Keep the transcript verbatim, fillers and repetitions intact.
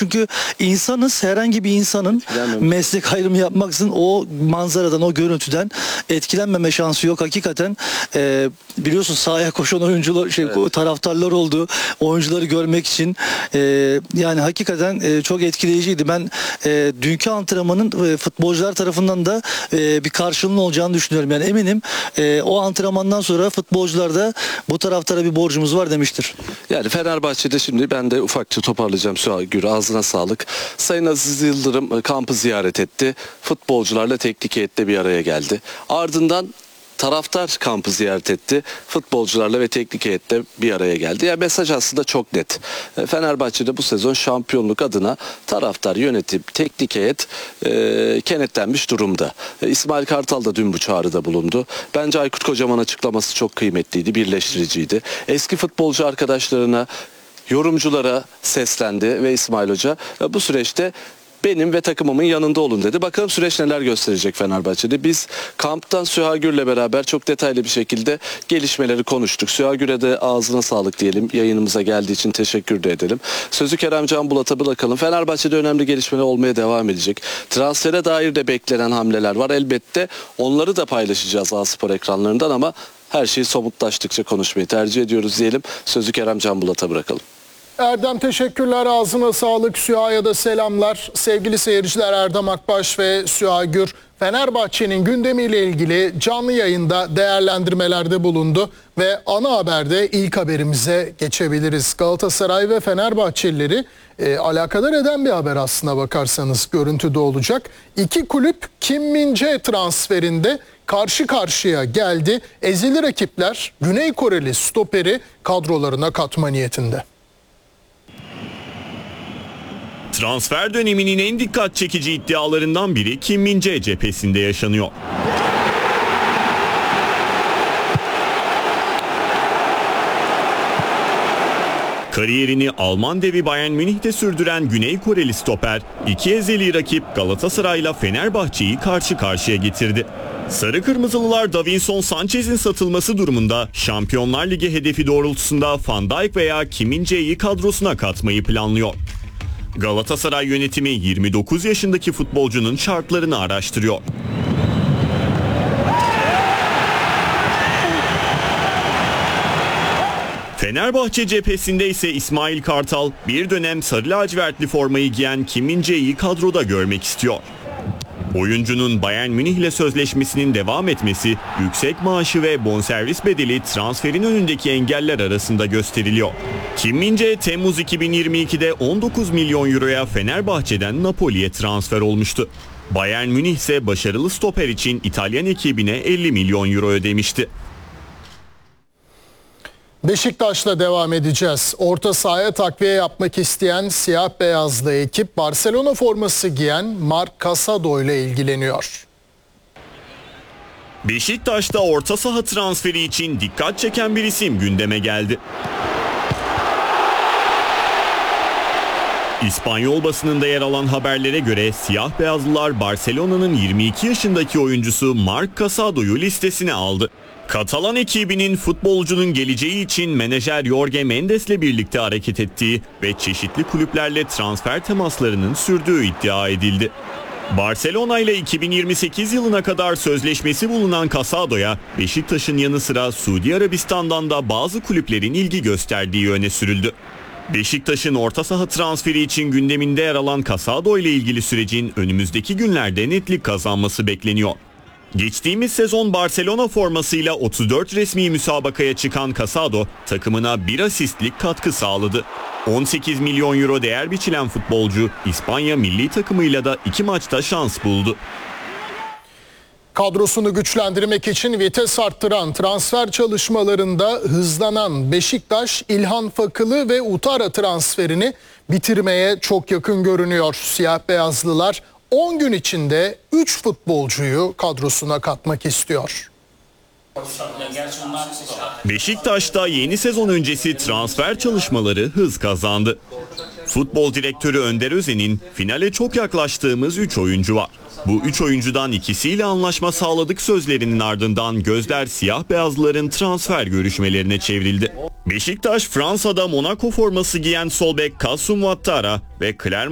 Çünkü insanız, herhangi bir insanın meslek ayrımı yapmaksızın o manzaradan, o görüntüden etkilenmeme şansı yok. Hakikaten e, biliyorsun sahaya koşan oyuncular, şey, evet. taraftarlar oldu. Oyuncuları görmek için e, yani hakikaten e, çok etkileyiciydi. Ben e, dünkü antrenmanın e, futbolcular tarafından da e, bir karşılığının olacağını düşünüyorum. Yani eminim e, o antrenmandan sonra futbolcular da bu taraftara bir borcumuz var demiştir. Yani Fenerbahçe'de şimdi ben de ufakça toparlayacağım Sühagür, ağzına sağlık. Sayın Aziz Yıldırım kampı ziyaret etti. Futbolcularla teknik heyette bir araya geldi. Ardından taraftar kampı ziyaret etti. Futbolcularla ve teknik heyette bir araya geldi. Yani mesaj aslında çok net. Fenerbahçe'de bu sezon şampiyonluk adına taraftar, yönetim, teknik heyet e, kenetlenmiş durumda. E, İsmail Kartal da dün bu çağrıda bulundu. Bence Aykut Kocaman açıklaması çok kıymetliydi, birleştiriciydi. Eski futbolcu arkadaşlarına, yorumculara seslendi ve İsmail Hoca e, bu süreçte benim ve takımımın yanında olun dedi. Bakalım süreç neler gösterecek Fenerbahçe'de. Biz kamptan Sühagür'le beraber çok detaylı bir şekilde gelişmeleri konuştuk. Sühagür'e de ağzına sağlık diyelim. Yayınımıza geldiği için teşekkür de edelim. Sözü Kerem Can Bulat'a bırakalım. Fenerbahçe'de önemli gelişmeler olmaya devam edecek. Transfere dair de beklenen hamleler var. Elbette onları da paylaşacağız A-Spor ekranlarından ama her şeyi somutlaştıkça konuşmayı tercih ediyoruz diyelim. Sözü Kerem Can Bulat'a bırakalım. Erdem teşekkürler, ağzına sağlık. Süha'ya da selamlar. Sevgili seyirciler, Erdem Akbaş ve Süha Gür Fenerbahçe'nin gündemiyle ilgili canlı yayında değerlendirmelerde bulundu ve ana haberde ilk haberimize geçebiliriz. Galatasaray ve Fenerbahçelileri e, alakadar eden bir haber aslına bakarsanız, görüntüde olacak. İki kulüp Kim Min-jae transferinde karşı karşıya geldi. Ezeli rakipler Güney Koreli stoperi kadrolarına katma niyetinde. Transfer döneminin en dikkat çekici iddialarından biri Kim Min-jae cephesinde yaşanıyor. Kariyerini Alman devi Bayern Münih'te sürdüren Güney Koreli stoper, iki ezeli rakip Galatasaray'la Fenerbahçe'yi karşı karşıya getirdi. Sarı Kırmızılılar Davinson Sanchez'in satılması durumunda Şampiyonlar Ligi hedefi doğrultusunda Van Dijk veya Kim Min-jae'yi kadrosuna katmayı planlıyor. Galatasaray yönetimi yirmi dokuz yaşındaki futbolcunun şartlarını araştırıyor. Fenerbahçe cephesinde ise İsmail Kartal bir dönem sarı lacivertli formayı giyen Kim Min-jae'yi kadroda görmek istiyor. Oyuncunun Bayern Münih ile sözleşmesinin devam etmesi, yüksek maaşı ve bonservis bedeli transferin önündeki engeller arasında gösteriliyor. Kim Min-jae Temmuz iki bin yirmi ikide on dokuz milyon euroya Fenerbahçe'den Napoli'ye transfer olmuştu. Bayern Münih ise başarılı stoper için İtalyan ekibine elli milyon euro ödemişti. Beşiktaş'la devam edeceğiz. Orta sahaya takviye yapmak isteyen siyah beyazlı ekip Barcelona forması giyen Marc Casado ile ilgileniyor. Beşiktaş'ta orta saha transferi için dikkat çeken bir isim gündeme geldi. İspanyol basınında yer alan haberlere göre siyah beyazlılar Barcelona'nın yirmi iki yaşındaki oyuncusu Marc Casado'yu listesine aldı. Katalan ekibinin futbolcunun geleceği için menajer Jorge Mendes'le birlikte hareket ettiği ve çeşitli kulüplerle transfer temaslarının sürdüğü iddia edildi. Barcelona ile iki bin yirmi sekiz yılına kadar sözleşmesi bulunan Casado'ya Beşiktaş'ın yanı sıra Suudi Arabistan'dan da bazı kulüplerin ilgi gösterdiği öne sürüldü. Beşiktaş'ın orta saha transferi için gündeminde yer alan Casado ile ilgili sürecin önümüzdeki günlerde netlik kazanması bekleniyor. Geçtiğimiz sezon Barcelona formasıyla otuz dört resmi müsabakaya çıkan Casado takımına bir asistlik katkı sağladı. on sekiz milyon euro değer biçilen futbolcu İspanya milli takımıyla da iki maçta şans buldu. Kadrosunu güçlendirmek için vites arttıran transfer çalışmalarında hızlanan Beşiktaş, İlhan Fakılı ve Utara transferini bitirmeye çok yakın görünüyor. Siyah beyazlılar on gün içinde üç futbolcuyu kadrosuna katmak istiyor. Beşiktaş'ta yeni sezon öncesi transfer çalışmaları hız kazandı. Futbol direktörü Önder Özen'in finale çok yaklaştığımız üç oyuncu var. Bu üç oyuncudan ikisiyle anlaşma sağladık sözlerinin ardından gözler siyah beyazlıların transfer görüşmelerine çevrildi. Beşiktaş Fransa'da Monaco forması giyen sol bek Kasum Ouattara ve Clermont